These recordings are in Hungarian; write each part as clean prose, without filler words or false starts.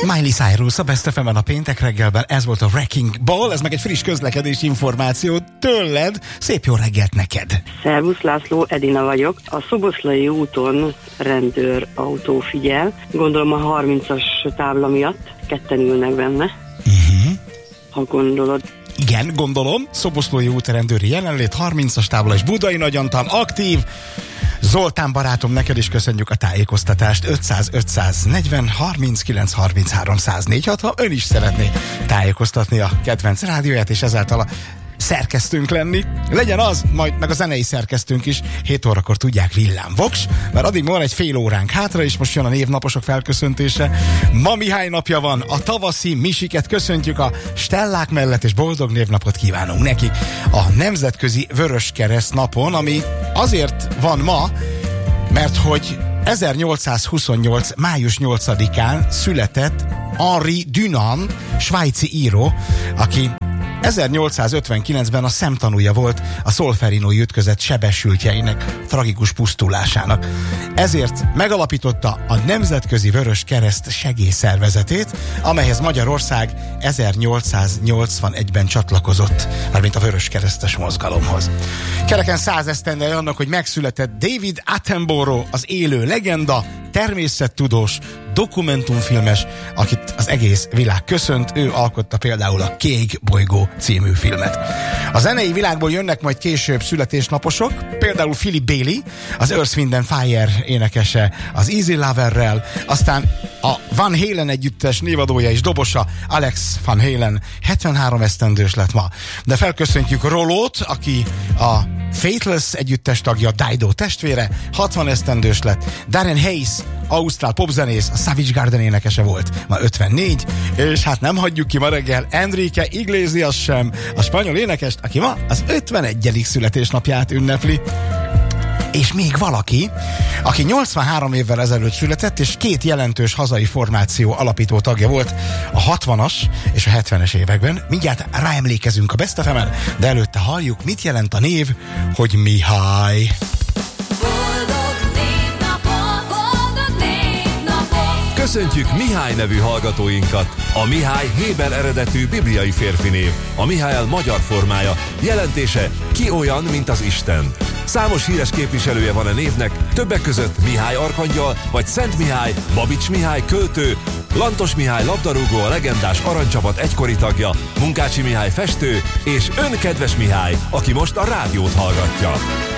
Miley Cyrus a Best FM-en a péntek reggelben, ez volt a Wrecking Ball, ez meg egy friss közlekedési információ tőled. Szép jó reggelt neked! Szervusz, László, Edina vagyok. A Szoboszlai úton rendőrautó figyel, gondolom a 30-as tábla miatt, ketten ülnek benne. Ha gondolod. Igen, gondolom. Szoboszlói útrendőri jelenlét, 30-as tábla és Budai Nagyantal aktív. Zoltán barátom, neked is köszönjük a tájékoztatást. 500-540 39 33 104. Ha ön is szeretné tájékoztatni a kedvenc rádióját, és ezáltal a szerkesztőnk lenni, legyen az, majd meg a zenei szerkesztőnk is 7 órakor tudják villámvoks, mert addig van egy fél óránk hátra, és most jön a névnaposok felköszöntése. Ma Mihály napja van, a tavaszi Misiket köszöntjük a Stellák mellett, és boldog névnapot kívánunk nekik a Nemzetközi Vöröskereszt napon, ami azért van ma, mert hogy 1828. május 8-án született Henri Dunant, svájci író, aki 1859-ben a szemtanúja volt a szolferinói ütközet sebesültjeinek tragikus pusztulásának. Ezért megalapította a Nemzetközi Vöröskereszt segélyszervezetét, amelyhez Magyarország 1881-ben csatlakozott, mármint a vöröskeresztes mozgalomhoz. Kereken 100 esztendeje annak, hogy megszületett David Attenborough, az élő legenda, természettudós, dokumentumfilmes, akit az egész világ köszönt, ő alkotta például a Kék bolygó című filmet. A zenei világból jönnek majd később születésnaposok, például Philip Bailey, az Earth, Wind and Fire énekese, az Easy Loverrel, aztán a Van Halen együttes névadója és dobosa, Alex Van Halen, 73 esztendős lett ma. De felköszöntjük Rolót, aki a Faithless együttes tagja, Dido testvére, 60 esztendős lett. Darren Hayes, ausztrál popzenész, a Savage Garden énekese volt, ma 54, és hát nem hagyjuk ki ma reggel Enrique Iglesias sem, a spanyol énekest, aki ma az 51. születésnapját ünnepli. És még valaki, aki 83 évvel ezelőtt született, és 2 jelentős hazai formáció alapító tagja volt a 60-as és a 70-es években. Mindjárt ráemlékezünk a Best FM-en, de előtte halljuk, mit jelent a név, hogy Mihály. Köszöntjük Mihály nevű hallgatóinkat! A Mihály héber eredetű bibliai férfinév, a Mihály magyar formája, jelentése ki olyan, mint az Isten. Számos híres képviselője van a névnek, többek között Mihály arkangyal, vagy Szent Mihály, Babics Mihály költő, Lantos Mihály labdarúgó, a legendás aranycsapat egykori tagja, Munkácsi Mihály festő, és ön kedves Mihály, aki most a rádiót hallgatja.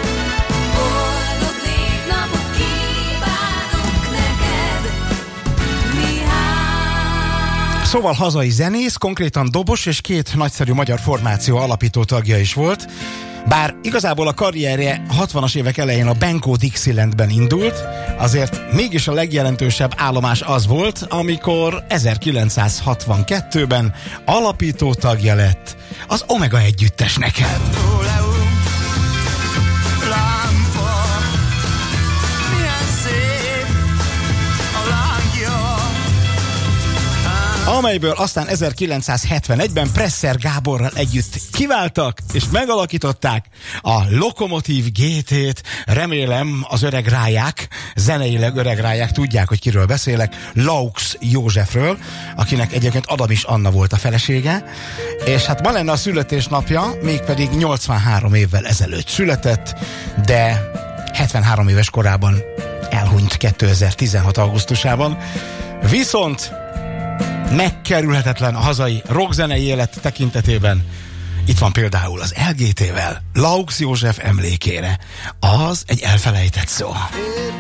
Szóval hazai zenész, konkrétan dobos, és 2 nagyszerű magyar formáció alapító tagja is volt. Bár igazából a karrierje 60-as évek elején a Benko Dixielandben indult, azért mégis a legjelentősebb állomás az volt, amikor 1962-ben alapító tagja lett az Omega együttesnek. Amelyből aztán 1971-ben Presser Gáborral együtt kiváltak, és megalakították a Lokomotív GT-t. Remélem az öreg ráják, zeneileg öreg ráják tudják, hogy kiről beszélek, Laux Józsefről, akinek egyébként Adamis Anna volt a felesége, és hát ma lenne a születésnapja, mégpedig 83 évvel ezelőtt született, de 73 éves korában elhunyt 2016. augusztusában. Viszont megkerülhetetlen a hazai rockzenei élet tekintetében. Itt van például az LGT-vel Laux József emlékére. Az egy elfelejtett szó.